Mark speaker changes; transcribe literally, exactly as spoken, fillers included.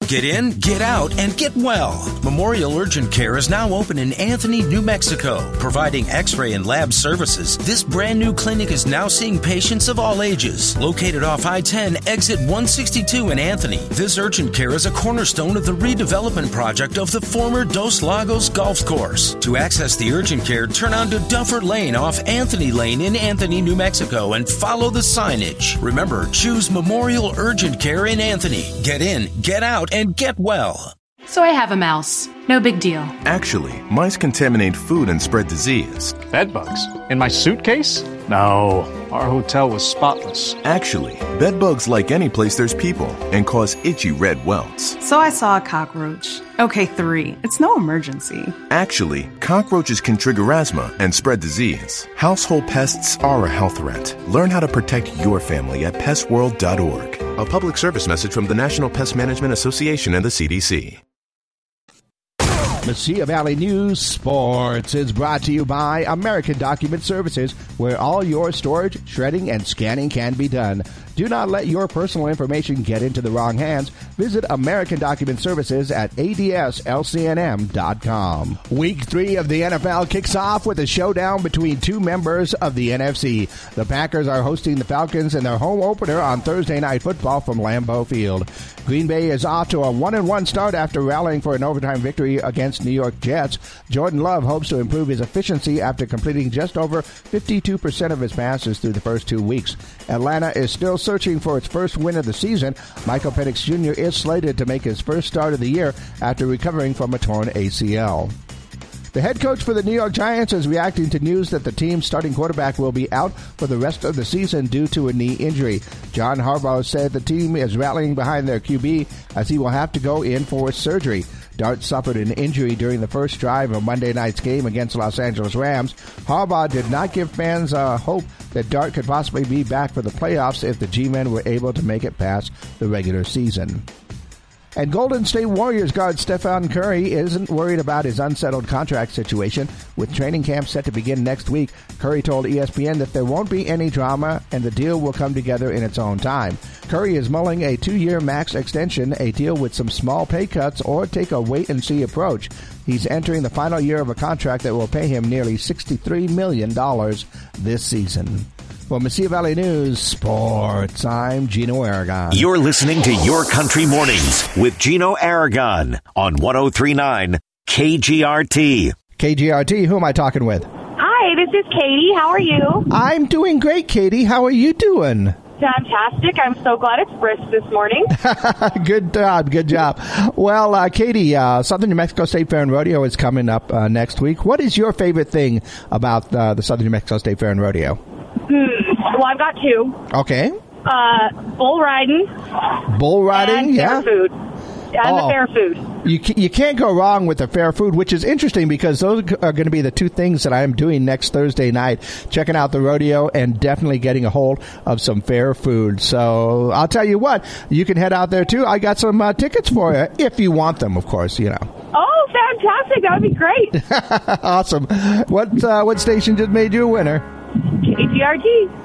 Speaker 1: Get in, get out, and get well. Memorial Urgent Care is now open in Anthony, New Mexico, providing x-ray and lab services. This brand new clinic is now seeing patients of all ages. Located off I ten, exit one sixty-two in Anthony, this urgent care is a cornerstone of the redevelopment project of the former Dos Lagos Golf Course. To access the urgent care, turn onto Duffer Lane off Anthony Lane in Anthony, New Mexico, and follow the signage. Remember, choose Memorial Urgent Care in Anthony. Get in, get out, and get well.
Speaker 2: So I have a mouse. No big deal.
Speaker 3: Actually, mice contaminate food and spread disease.
Speaker 4: Bed bugs? In my suitcase? No, our hotel was spotless.
Speaker 3: Actually, bed bugs like any place there's people and cause itchy red welts.
Speaker 5: So I saw a cockroach. Okay, three. It's no emergency.
Speaker 3: Actually, cockroaches can trigger asthma and spread disease. Household pests are a health threat. Learn how to protect your family at pest world dot org. A public service message from the National Pest Management Association and the C D C.
Speaker 6: Mesilla Valley News Sports is brought to you by American Document Services, where all your storage, shredding, and scanning can be done. Do not let your personal information get into the wrong hands. Visit American Document Services at A D S L C N M dot com. Week three of the N F L kicks off with a showdown between two members of the N F C. The Packers are hosting the Falcons in their home opener on Thursday Night Football from Lambeau Field. Green Bay is off to a one and one start after rallying for an overtime victory against New York Jets. Jordan Love hopes to improve his efficiency after completing just over fifty-two percent of his passes through the first two weeks. Atlanta is still searching for its first win of the season. Michael Penix Junior is slated to make his first start of the year after recovering from a torn A C L. The head coach for the New York Giants is reacting to news that the team's starting quarterback will be out for the rest of the season due to a knee injury. John Harbaugh said the team is rallying behind their Q B as he will have to go in for surgery. Dart suffered an injury during the first drive of Monday night's game against the Los Angeles Rams. Harbaugh did not give fans uh, hope that Dart could possibly be back for the playoffs if the G-men were able to make it past the regular season. And Golden State Warriors guard Stephen Curry isn't worried about his unsettled contract situation. With training camp set to begin next week, Curry told E S P N that there won't be any drama and the deal will come together in its own time. Curry is mulling a two-year max extension, a deal with some small pay cuts, or take a wait-and-see approach. He's entering the final year of a contract that will pay him nearly sixty-three million dollars this season. For Mesilla Valley News Sports, I'm Gino Aragon.
Speaker 7: You're listening to Your Country Mornings with Gino Aragon on one oh three point nine K G R T.
Speaker 6: K G R T, who am I talking with?
Speaker 8: Hi, this is Katie. How are you?
Speaker 6: I'm doing great, Katie. How are you doing?
Speaker 8: Fantastic. I'm so glad it's brisk this morning.
Speaker 6: Good job. Good job. Well, uh, Katie, uh, Southern New Mexico State Fair and Rodeo is coming up uh, next week. What is your favorite thing about uh, the Southern New Mexico State Fair and Rodeo?
Speaker 8: Hmm. Well, I've got two.
Speaker 6: Okay.
Speaker 8: Uh, bull riding.
Speaker 6: Bull riding,
Speaker 8: and
Speaker 6: yeah.
Speaker 8: Fair food. And
Speaker 6: oh.
Speaker 8: the fair food.
Speaker 6: You you can't go wrong with the fair food, which is interesting because those are going to be the two things that I'm doing next Thursday night, checking out the rodeo and definitely getting a hold of some fair food. So I'll tell you what, you can head out there too. I got some uh, tickets for you if you want them, of course, you know.
Speaker 8: Oh, fantastic. That would be great.
Speaker 6: Awesome. What, uh, what station just made you a winner?
Speaker 8: K G R T.